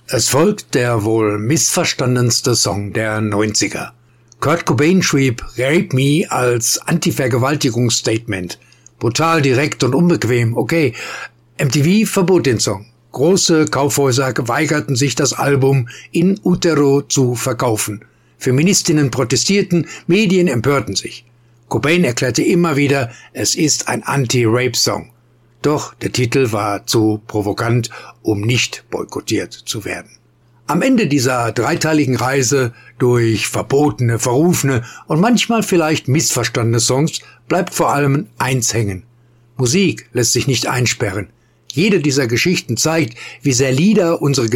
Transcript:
Es folgt der wohl missverstandenste Song der 90er. Kurt Cobain schrieb Rape Me als Anti-Vergewaltigungsstatement. Brutal, direkt und unbequem, okay. MTV verbot den Song. Große Kaufhäuser weigerten sich, das Album in utero zu verkaufen. Feministinnen protestierten, Medien empörten sich. Cobain erklärte immer wieder, es ist ein Anti-Rape-Song. Doch der Titel war zu provokant, um nicht boykottiert zu werden. Am Ende dieser dreiteiligen Reise durch verbotene, verrufene und manchmal vielleicht missverstandene Songs bleibt vor allem eins hängen. Musik lässt sich nicht einsperren. Jede dieser Geschichten zeigt, wie sehr Lieder unsere